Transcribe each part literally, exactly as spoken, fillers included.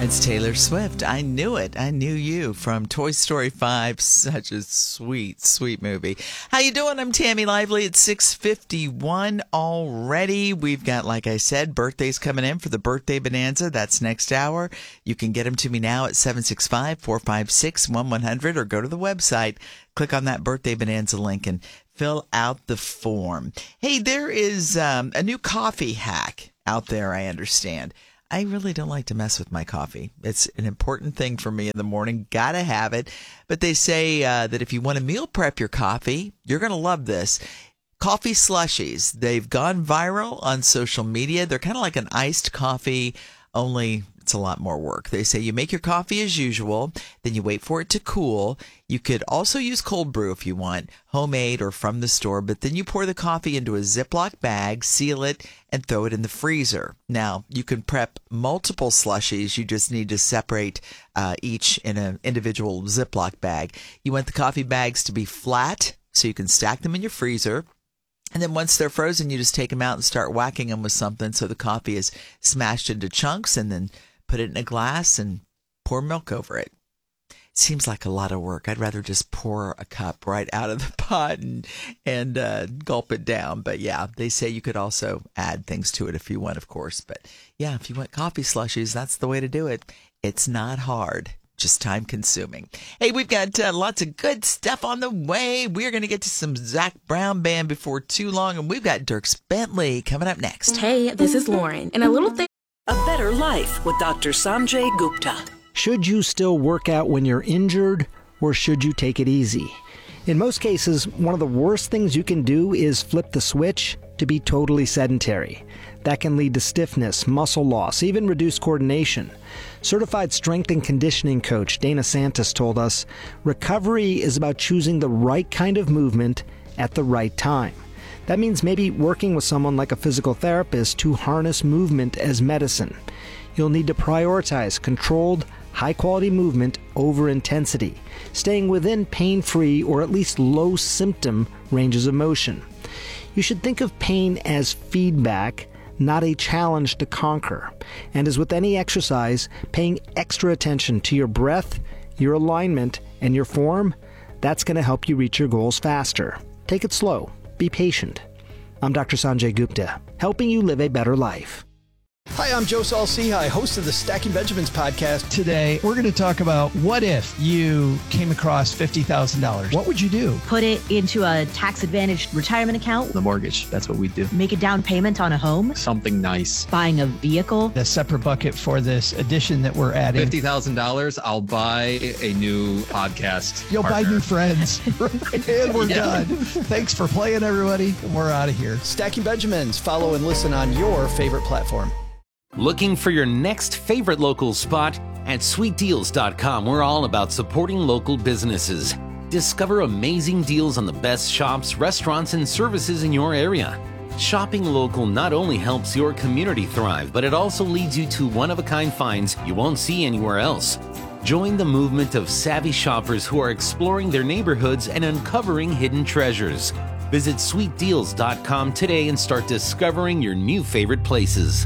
It's Taylor Swift. I knew it. I knew you from Toy Story five. Such a sweet, sweet movie. How you doing? I'm Tammy Lively. It's six fifty-one already. We've got, like I said, birthdays coming in for the Birthday Bonanza. That's next hour. You can get them to me now at seven six five, four five six, one one zero zero or go to the website, click on that Birthday Bonanza link and fill out the form. Hey, there is um, a new coffee hack out there, I understand. I really don't like to mess with my coffee. It's an important thing for me in the morning. Gotta have it. But they say uh, that if you want to meal prep your coffee, you're going to love this. Coffee slushies. They've gone viral on social media. They're kind of like an iced coffee, only it's a lot more work. They say you make your coffee as usual, then you wait for it to cool. You could also use cold brew if you want, homemade or from the store, but then you pour the coffee into a Ziploc bag, seal it, and throw it in the freezer. Now, you can prep multiple slushies. You just need to separate uh, each in an individual Ziploc bag. You want the coffee bags to be flat so you can stack them in your freezer. And then once they're frozen, you just take them out and start whacking them with something so the coffee is smashed into chunks, and then put it in a glass and pour milk over it. It seems like a lot of work. I'd rather just pour a cup right out of the pot and, and uh, gulp it down. But yeah, they say you could also add things to it if you want, of course. But yeah, if you want coffee slushies, that's the way to do it. It's not hard. Just time consuming. Hey, we've got uh, lots of good stuff on the way. We're going to get to some Zac Brown Band before too long, and we've got Dierks Bentley coming up next. Hey, this is Lauren, and a little thing. A Better Life with Doctor Sanjay Gupta. Should you still work out when you're injured, or should you take it easy? In most cases, one of the worst things you can do is flip the switch to be totally sedentary. That can lead to stiffness, muscle loss, even reduced coordination. Certified strength and conditioning coach Dana Santos told us, recovery is about choosing the right kind of movement at the right time. That means maybe working with someone like a physical therapist to harness movement as medicine. You'll need to prioritize controlled, high-quality movement over intensity, staying within pain-free or at least low-symptom ranges of motion. You should think of pain as feedback, not a challenge to conquer. And as with any exercise, paying extra attention to your breath, your alignment, and your form, that's going to help you reach your goals faster. Take it slow. Be patient. I'm Doctor Sanjay Gupta, helping you live a better life. Hi, I'm Joe Saul-Sehy, host of the Stacking Benjamins podcast. Today, we're going to talk about what if you came across fifty thousand dollars? What would you do? Put it into a tax-advantaged retirement account. The mortgage, that's what we do. Make a down payment on a home. Something nice. Buying a vehicle. A separate bucket for this addition that we're adding. fifty thousand dollars, I'll buy a new podcast You'll partner. buy new friends. And we're yeah. done. Thanks for playing, everybody. We're out of here. Stacking Benjamins. Follow and listen on your favorite platform. Looking for your next favorite local spot? At sweet deals dot com, we're all about supporting local businesses. Discover amazing deals on the best shops, restaurants, and services in your area. Shopping local not only helps your community thrive, but it also leads you to one-of-a-kind finds you won't see anywhere else. Join the movement of savvy shoppers who are exploring their neighborhoods and uncovering hidden treasures. Visit sweet deals dot com today and start discovering your new favorite places.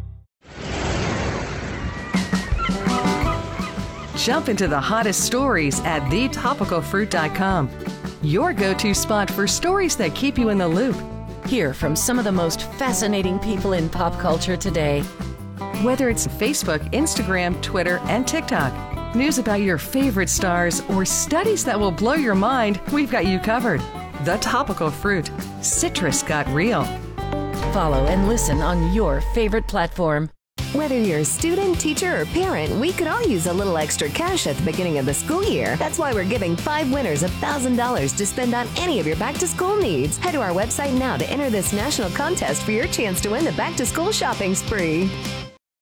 Jump into the hottest stories at the topical fruit dot com. Your go-to spot for stories that keep you in the loop. Hear from some of the most fascinating people in pop culture today. Whether it's Facebook, Instagram, Twitter, and TikTok, news about your favorite stars, or studies that will blow your mind, we've got you covered. The Topical Fruit. Citrus got real. Follow and listen on your favorite platform. Whether you're a student, teacher, or parent, we could all use a little extra cash at the beginning of the school year. That's why we're giving five winners one thousand dollars to spend on any of your back-to-school needs. Head to our website now to enter this national contest for your chance to win the back-to-school shopping spree.